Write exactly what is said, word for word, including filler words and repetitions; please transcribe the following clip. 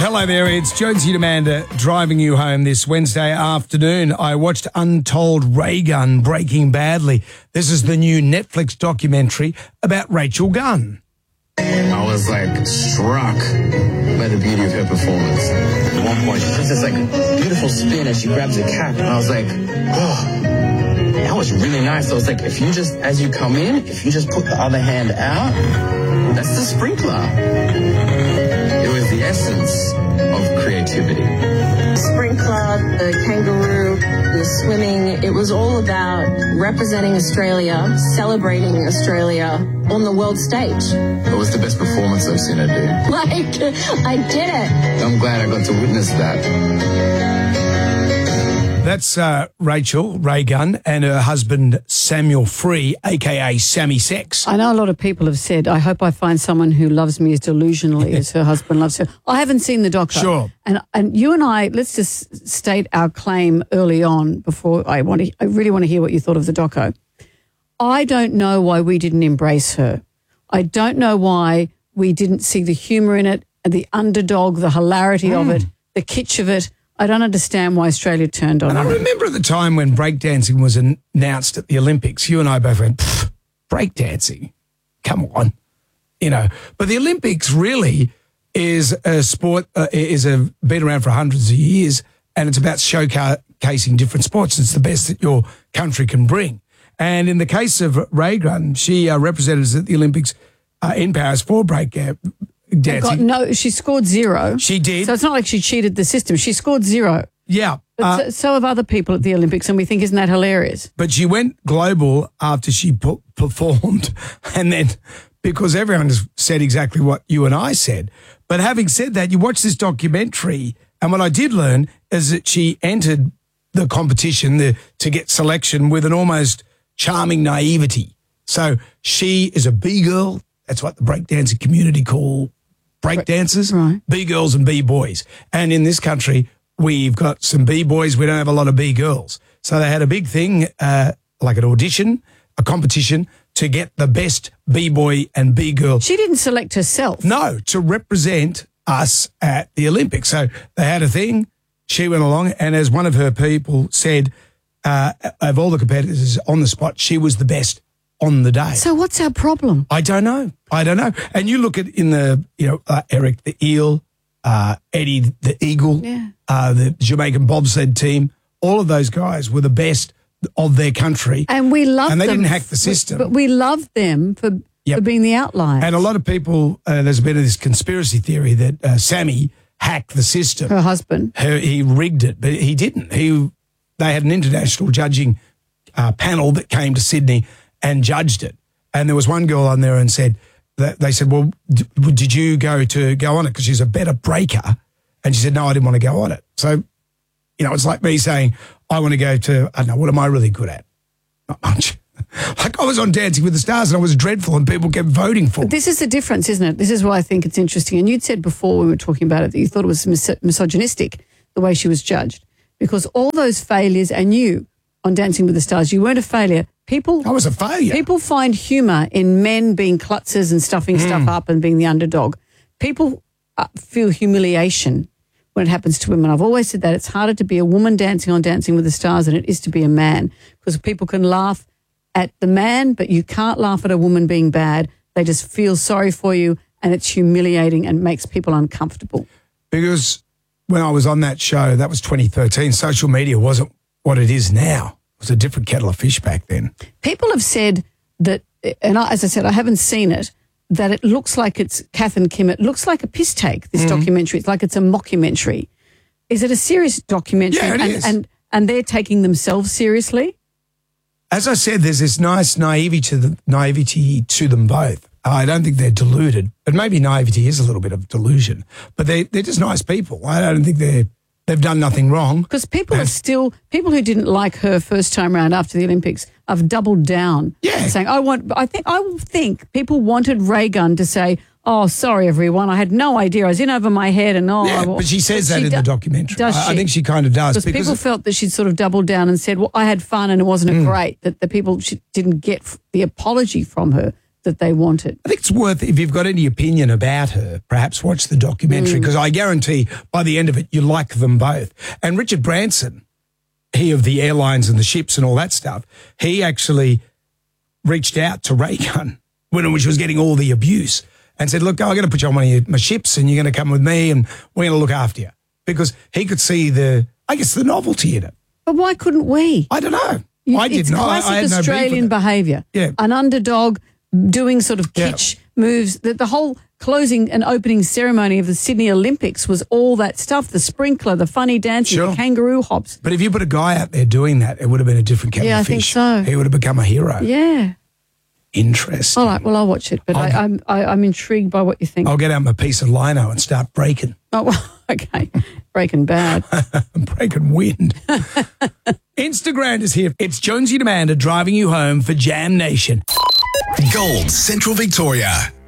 Hello there, it's Jonesy and Amanda driving you home this Wednesday afternoon. I watched Untold Ray Gunn Breaking Badly. This is the new Netflix documentary about Rachel Gunn. I was like struck by the beauty of her performance. At one point, she does this like beautiful spin as she grabs a cap, and I was like, oh, that was really nice. So it's like, if you just, as you come in, if you just put the other hand out, that's the sprinkler. It was the essence of creativity. Sprinkler, the kangaroo, the swimming, it was all about representing Australia, celebrating Australia on the world stage. It was the best performance I've seen her do. Like, I did it. I'm glad I got to witness that. That's uh, Rachel Ray Gunn and her husband Samuel Free, a k a. Sammy Sex. I know a lot of people have said, I hope I find someone who loves me as delusionally as her husband loves her. I haven't seen the doco. Sure. And and you and I, let's just state our claim early on before I want to, I really want to hear what you thought of the doco. I don't know why we didn't embrace her. I don't know why we didn't see the humour in it, the underdog, the hilarity mm. of it, the kitsch of it. I don't understand why Australia turned on and her. I remember at the time when breakdancing was announced at the Olympics, you and I both went, breakdancing? Come on. You know, but the Olympics really is a sport, uh, is a, been around for hundreds of years, and it's about showcasing different sports. It's the best that your country can bring. And in the case of Ray Gunn, she uh, represented us at the Olympics uh, in Paris for break uh, dancing. Got, no, she scored zero. She did. So it's not like she cheated the system. She scored zero. Yeah. But uh, so, so have other people at the Olympics, and we think, isn't that hilarious? But she went global after she p- performed, and then because everyone has said exactly what you and I said. But having said that, you watch this documentary, and what I did learn is that she entered the competition the, to get selection with an almost charming naivety. So she is a B-girl. That's what the breakdancing community call breakdancers, right. B-girls and B-boys. And in this country, we've got some B-boys. We don't have a lot of B-girls. So they had a big thing, uh, like an audition, a competition to get the best B-boy and B-girl. She didn't select herself. No, to represent us at the Olympics. So they had a thing. She went along, and as one of her people said, uh, of all the competitors on the spot, she was the best on the day. So what's our problem? I don't know. I don't know. And you look at in the, you know, uh, Eric the Eel, uh, Eddie the Eagle, yeah. uh, the Jamaican bobsled team, all of those guys were the best of their country. And we love them. And they didn't hack the system. But we love them for, yep. for being the outliers. And a lot of people, uh, there's a bit of this conspiracy theory that uh, Sammy hacked the system. Her husband. Her, he rigged it, but he didn't. He, they had an international judging uh, panel that came to Sydney and judged it. And there was one girl on there and said, that they said, well, d- did you go to go on it because she's a better breaker? And she said, no, I didn't want to go on it. So, you know, it's like me saying, I want to go to, I don't know, what am I really good at? Not much. Like I was on Dancing with the Stars and I was dreadful and people kept voting for me. This is the difference, isn't it? This is why I think it's interesting. And you'd said before when we were talking about it that you thought it was mis- misogynistic, the way she was judged. Because all those failures, and you on Dancing with the Stars, you weren't a failure. People, I was a failure. People find humour in men being klutzes and stuffing mm. stuff up and being the underdog. People uh, feel humiliation when it happens to women. I've always said that it's harder to be a woman dancing on Dancing with the Stars than it is to be a man, because people can laugh at the man, but you can't laugh at a woman being bad. They just feel sorry for you, and it's humiliating and makes people uncomfortable. Because when I was on that show, that was twenty thirteen, social media wasn't what it is now. It was a different kettle of fish back then. People have said that, and I, as I said, I haven't seen it, that it looks like it's Kath and Kim. It looks like a piss take, this mm-hmm. documentary. It's like it's a mockumentary. Is it a serious documentary? Yeah, it and, is. And, and they're taking themselves seriously? As I said, there's this nice naivety to, the, naivety to them both. I don't think they're deluded, but maybe naivety is a little bit of delusion. But they, they're just nice people. I don't think they're they've done nothing wrong. Because people are still, people who didn't like her first time around after the Olympics have doubled down. Yeah. Saying, I want, I think, I think people wanted Ray Gunn to say, oh, sorry, everyone, I had no idea. I was in over my head and oh. Yeah, I, but she says but that she in do, the documentary. Does I, she? I think she kind of does. Because because people it, felt that she'd sort of doubled down and said, well, I had fun and it wasn't mm. great, that the people she didn't get the apology from her that they wanted. I think it's worth, if you've got any opinion about her, perhaps watch the documentary, because I guarantee by the end of it, you like them both. And Richard Branson, he of the airlines and the ships and all that stuff, he actually reached out to Raygun when she was getting all the abuse and said, look, I'm going to put you on one of your, my ships and you're going to come with me and we're going to look after you. Because he could see the, I guess, the novelty in it. But why couldn't we? I don't know. You, I didn't. It's I, classic I had no beef with Australian it. behaviour. Yeah. An underdog doing sort of Yeah. kitsch moves. The, the whole closing and opening ceremony of the Sydney Olympics was all that stuff, the sprinkler, the funny dancing, Sure. the kangaroo hops. But if you put a guy out there doing that, it would have been a different kettle Yeah, of I think fish. so. He would have become a hero. Yeah. Interesting. All right, well, I'll watch it, but I, I'm I, I'm intrigued by what you think. I'll get out my piece of lino and start breaking. Oh, well, okay. Breaking Bad. I'm breaking wind. Instagram is here. It's Jonesy and Amanda driving you home for Jam Nation. Gold Central Victoria.